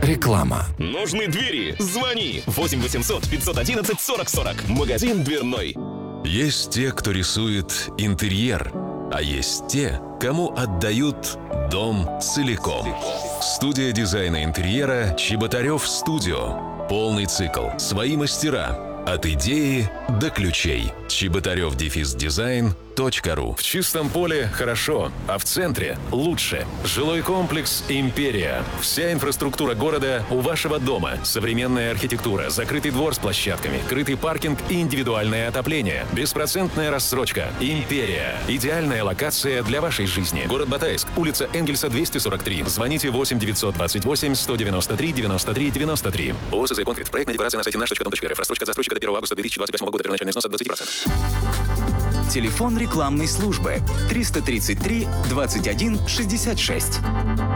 Реклама. Нужны двери? Звони 8 800 511 40 40. Магазин дверной. Есть те, кто рисует интерьер, а есть те, кому отдают дом целиком. Студия дизайна интерьера «Чеботарев Студио». Полный цикл. Свои мастера. От идеи до ключей. Чеботарев-дизайн.ру. В чистом поле хорошо, а в центре лучше. Жилой комплекс «Империя». Вся инфраструктура города у вашего дома. Современная архитектура, закрытый двор с площадками, крытый паркинг и индивидуальное отопление. Беспроцентная рассрочка. «Империя». Идеальная локация для вашей жизни. Город Батайск. Улица Энгельса, 243. Звоните 8 928 193 93 93. ООО «СЗ Конкрет». Проектная декларация на сайте наш.дом.рф. Рассрочка от застройщика до 1 августа 2028 года. Первоначальный взнос от 20%. Телефон рекламной службы 333 21 66.